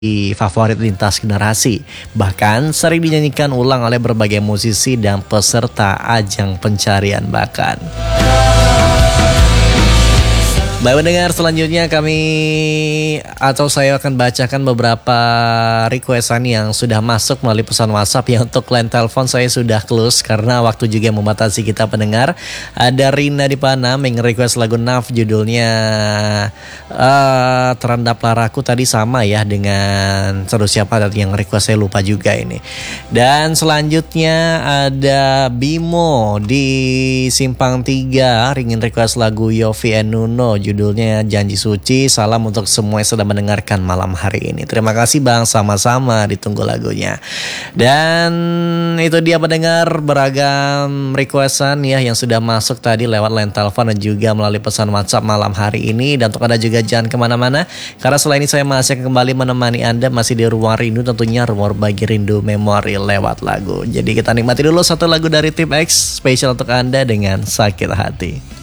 favorit lintas generasi. Bahkan sering dinyanyikan ulang oleh berbagai musisi dan peserta ajang pencarian bakat. Baik pendengar, selanjutnya saya akan bacakan beberapa requestan yang sudah masuk melalui pesan WhatsApp ya. Untuk line telepon saya sudah close karena waktu juga membatasi kita pendengar. Ada Rina di Panam yang request lagu Naf, judulnya Terendaplah Raku. Tadi sama ya dengan terus siapa yang request, saya lupa juga ini. Dan selanjutnya ada Bimo di Simpang 3 ingin request lagu Yofi and Nuno, judulnya Janji Suci. Salam untuk semua yang sedang mendengarkan malam hari ini. Terima kasih Bang, sama-sama, ditunggu lagunya. Dan itu dia pendengar, beragam requestan ya yang sudah masuk tadi lewat line telepon dan juga melalui pesan WhatsApp malam hari ini. Dan untuk Anda juga jangan kemana-mana, karena setelah ini saya masih akan kembali menemani Anda masih di Ruang Rindu, tentunya Rumor Bagi Rindu Memori lewat lagu. Jadi kita nikmati dulu satu lagu dari Tim X spesial untuk Anda dengan Sakit Hati.